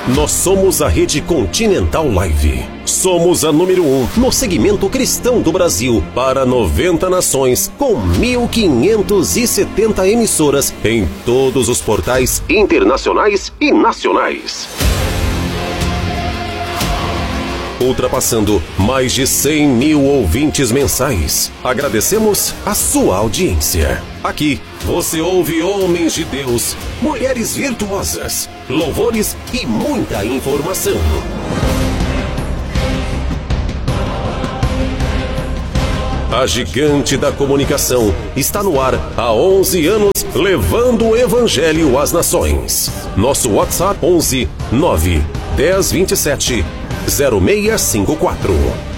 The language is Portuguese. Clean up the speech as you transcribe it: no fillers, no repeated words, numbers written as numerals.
Nós somos a Rede Continental Live. Somos a número 1 no segmento cristão do Brasil para 90 nações, com 1.570 emissoras em todos os portais internacionais e nacionais. Ultrapassando mais de 100 mil ouvintes mensais. Agradecemos a sua audiência. Aqui você ouve homens de Deus, mulheres virtuosas, louvores e muita informação. A gigante da comunicação está no ar há 11 anos, levando o evangelho às nações. Nosso WhatsApp 11 9 10 27 0654.